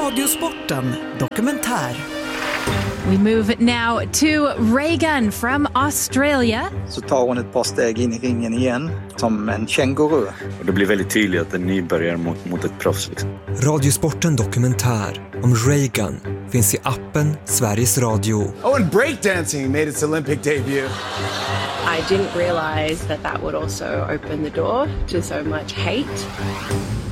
Radiosporten dokumentär. We move now to Reagan from Australia. Så tar hon ett par steg in i ringen igen, som en känguru. Och det blir väldigt tydligt att en nybörjare mot ett proffs. Liksom. Radiosporten dokumentär om Reagan finns i appen Sveriges Radio. Oh, and breakdancing made its Olympic debut. I didn't realize that would also open the door to so much hate.